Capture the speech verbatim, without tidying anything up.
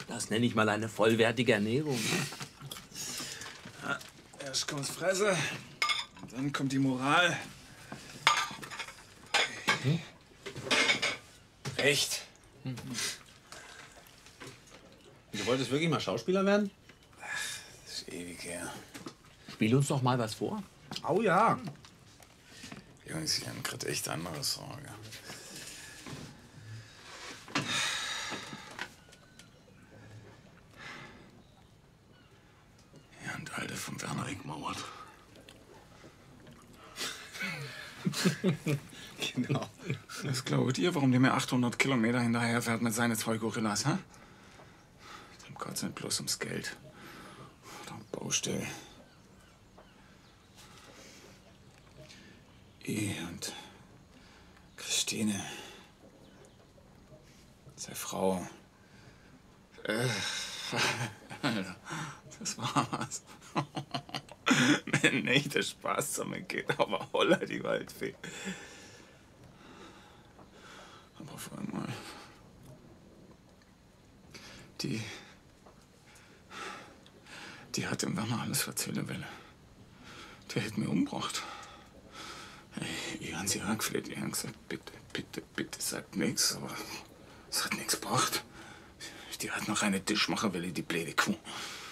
Das nenne ich mal eine vollwertige Ernährung. Ja, erst kommt's Fresse, dann kommt die Moral. Hm? Echt? Mhm. Du wolltest wirklich mal Schauspieler werden? Ach, das ist ewig her. Spiel uns doch mal was vor. Oh ja. Jungs, ich habe gerade echt andere Sorge. Ja, und Alte von Werner Eckmauert. Genau. Was glaubt ihr, warum der mir achthundert Kilometer hinterherfährt mit seinen zwei Gorillas, hä? Dem geht's nicht bloß ums Geld. Oder um Baustelle. Ich und Christine, seine Frau. Äh, Alter, das war's. Wenn nicht der Spaß zusammen geht, aber holla die Waldfee. Aber auf einmal. Die. Die hat dem Werner alles erzählen wollen. Der hätte mich umgebracht. Ich habe sie angefleht, ich habe gesagt, bitte, bitte, bitte, sagt nichts, aber es hat nichts gebracht. Die hat noch einen Tisch machen, weil ich die blöde Kuh.